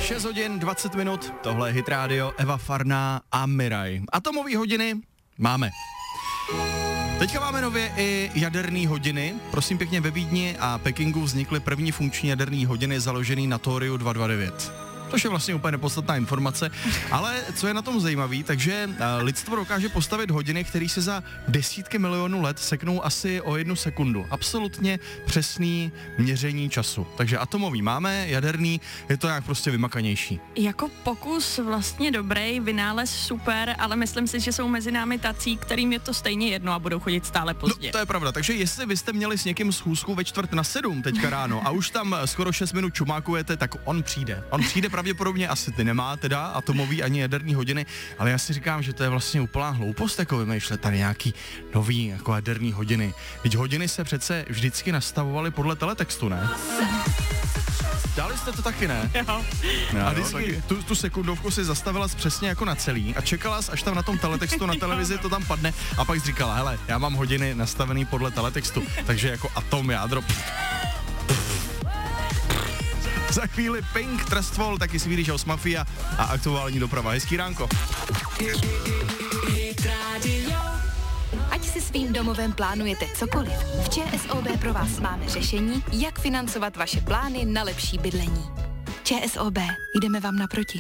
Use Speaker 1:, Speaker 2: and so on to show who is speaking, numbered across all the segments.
Speaker 1: 6 hodin 20 minut, tohle je Hit Radio, Eva Farná a Miraj. Atomové hodiny máme. Teďka máme nově i jaderné hodiny. Prosím pěkně, ve Vídni a Pekingu vznikly první funkční jaderné hodiny založené na thoriu 229. Což je vlastně úplně nepodstatná informace, ale co je na tom zajímavý, takže lidstvo dokáže postavit hodiny, které se za desítky milionů let seknou asi o 1 sekundu. Absolutně přesný měření času. Takže atomový máme, jaderný, je to nějak prostě vymakanější.
Speaker 2: Jako pokus vlastně dobrý, vynález super, ale myslím si, že jsou mezi námi tací, kterým je to stejně jedno a budou chodit stále pozdě.
Speaker 1: No, to je pravda, takže jestli vy jste měli s někým schůzku ve 6:45 teďka ráno a už tam skoro 6 minut čumákujete, tak on přijde. On přijde pravděpodobně, asi ty nemá teda atomový ani jaderný hodiny, ale já si říkám, že to je vlastně úplná hloupost, jako vymýšlet tady nějaký nový jako jaderný hodiny. Teď hodiny se přece vždycky nastavovaly podle teletextu, ne? Dali jste to taky, ne?
Speaker 2: Jo.
Speaker 1: A vždycky tu sekundovku si zastavila přesně jako na celý a čekala, až tam na tom teletextu na televizi to tam padne a pak jsi říkala, hele, já mám hodiny nastavený podle teletextu, takže jako atom, jádro. Za chvíli Pink, Trustful, taky Swedish House Mafia a aktuální doprava. Hezký ránko.
Speaker 3: Ať si svým domovem plánujete cokoliv, v ČSOB pro vás máme řešení, jak financovat vaše plány na lepší bydlení. ČSOB, jdeme vám naproti.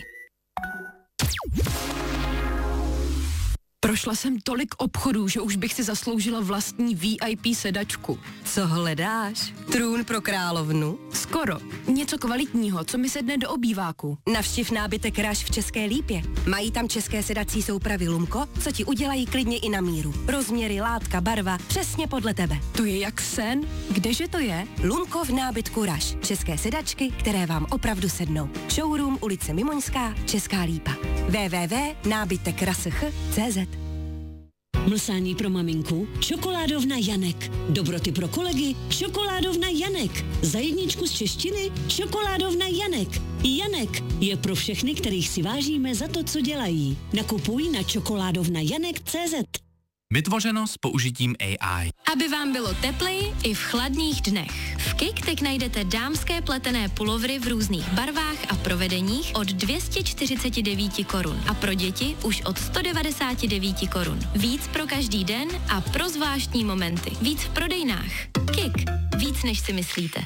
Speaker 4: Prošla jsem tolik obchodů, že už bych si zasloužila vlastní VIP sedačku.
Speaker 5: Co hledáš? Trůn pro královnu?
Speaker 4: Skoro. Něco kvalitního, co mi sedne do obýváku.
Speaker 5: Navštiv nábytek Rush v České Lípě. Mají tam české sedací soupravy Lumko, co ti udělají klidně i na míru. Rozměry, látka, barva, přesně podle tebe.
Speaker 4: To je jak sen. Kdeže to je?
Speaker 5: Lumko v nábytku Rush. České sedačky, které vám opravdu sednou. Showroom ulice Mimoňská, Česká Lípa. www.nábytekrasch.cz.
Speaker 6: Mlsání pro maminku, čokoládovna Janek. Dobroty pro kolegy, čokoládovna Janek. Za jedničku z češtiny, čokoládovna Janek. Janek je pro všechny, kterých si vážíme za to, co dělají. Nakupuj na čokoládovnajanek.cz.
Speaker 7: Vytvořeno s použitím AI.
Speaker 8: Aby vám bylo tepleji i v chladných dnech. V KIK teď najdete dámské pletené pulovry v různých barvách a provedeních od 249 korun a pro děti už od 199 korun. Víc pro každý den a pro zvláštní momenty. Víc v prodejnách. KIK. Víc než si myslíte.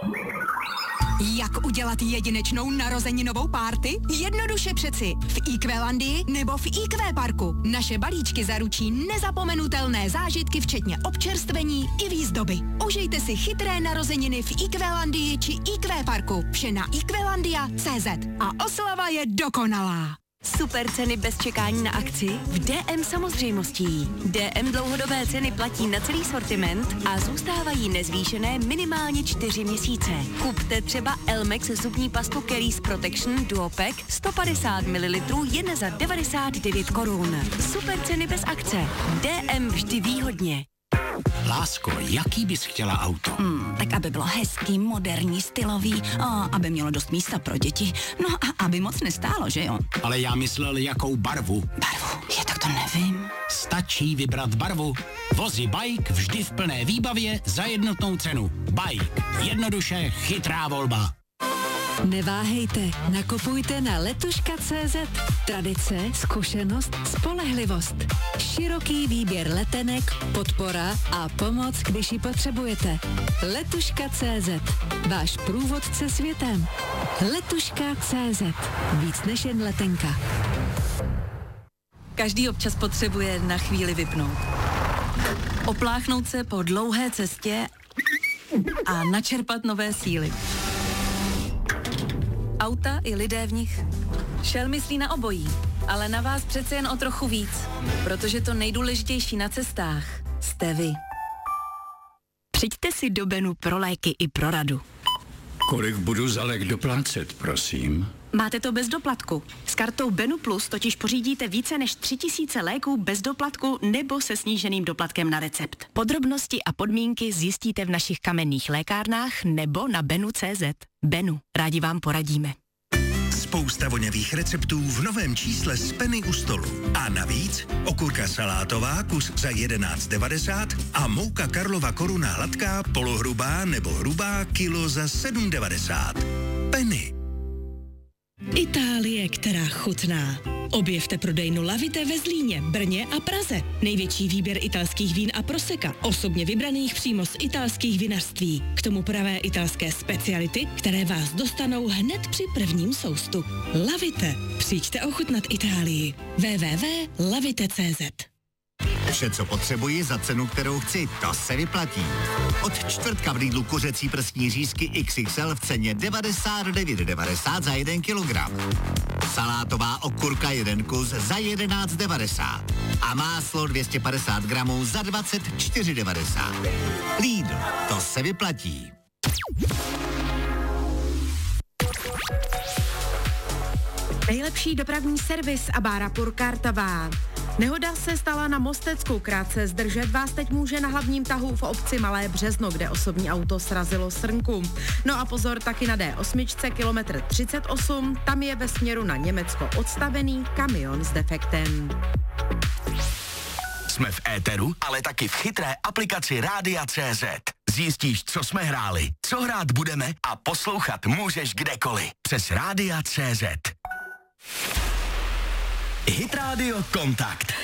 Speaker 9: Jak udělat jedinečnou narozeninovou párty? Jednoduše přeci. V IQ-landii nebo v IQ parku. Naše balíčky zaručí nezapomenutelné zážitky, včetně občerstvení i výzdoby. Užijte si chytré narozeniny v IQ-landii či IQ parku. Vše na IQlandia.cz. A oslava je dokonalá.
Speaker 5: Super ceny bez čekání na akci v DM samozřejmostí. DM dlouhodobé ceny platí na celý sortiment a zůstávají nezvýšené minimálně 4 měsíce. Kupte třeba Elmex zubní pastu Kelly's Protection Duopack 150 ml jen za 99 korun. Super ceny bez akce. DM vždy výhodně.
Speaker 10: Lásko, jaký bys chtěla auto?
Speaker 11: Tak aby bylo hezký, moderní, stylový, a aby mělo dost místa pro děti. No a aby moc nestálo, že jo?
Speaker 10: Ale já myslel, jakou barvu.
Speaker 11: Barvu? Tak to nevím.
Speaker 10: Stačí vybrat barvu. Vozy Bike vždy v plné výbavě za jednotnou cenu. Bike. Jednoduše chytrá volba.
Speaker 12: Neváhejte, nakupujte na letuška.cz. Tradice, zkušenost, spolehlivost. Široký výběr letenek, podpora a pomoc, když ji potřebujete. Letuška.cz. Váš průvodce světem. Letuška.cz. Víc než jen letenka.
Speaker 13: Každý občas potřebuje na chvíli vypnout. Opláchnout se po dlouhé cestě a načerpat nové síly. Auta i lidé v nich. Shell myslí na obojí, ale na vás přece jen o trochu víc, protože to nejdůležitější na cestách jste vy.
Speaker 4: Přijďte si do Benu pro léky i pro radu.
Speaker 14: Kolik budu za lék doplácet, prosím?
Speaker 4: Máte to bez doplatku. S kartou Benu Plus totiž pořídíte více než 3000 léků bez doplatku nebo se sníženým doplatkem na recept. Podrobnosti a podmínky zjistíte v našich kamenných lékárnách nebo na benu.cz. Benu, rádi vám poradíme.
Speaker 15: Spousta voňavých receptů v novém čísle z Penny u stolu. A navíc okurka salátová kus za 11,90 a mouka Karlova Koruna hladká, polohrubá nebo hrubá kilo za 7,90. Penny.
Speaker 16: Itálie, která chutná. Objevte prodejnu Lavite ve Zlíně, Brně a Praze. Největší výběr italských vín a proseka, osobně vybraných přímo z italských vinařství. K tomu pravé italské speciality, které vás dostanou hned při prvním soustu. Lavite. Přijďte ochutnat Itálii. www.lavite.cz.
Speaker 17: Vše, co potřebuji za cenu, kterou chci, to se vyplatí. Od čtvrtka v Lidlu kuřecí prstní řízky XXL v ceně 99,90 za 1 kilogram. Salátová okurka 1 kus za 11,90. A máslo 250 gramů za 24,90. Lidl, to se vyplatí.
Speaker 4: Nejlepší dopravní servis a bára Purkartavá. Nehoda se stala na Mostecku, krátce zdržet vás teď může na hlavním tahu v obci Malé Březno, kde osobní auto srazilo srnku. No a pozor taky na D8, kilometr 38, tam je ve směru na Německo odstavený kamion s defektem.
Speaker 18: Jsme v éteru, ale taky v chytré aplikaci Rádia.cz. Zjistíš, co jsme hráli, co hrát budeme a poslouchat můžeš kdekoliv. Přes Rádia.cz. Hit Radio Kontakt.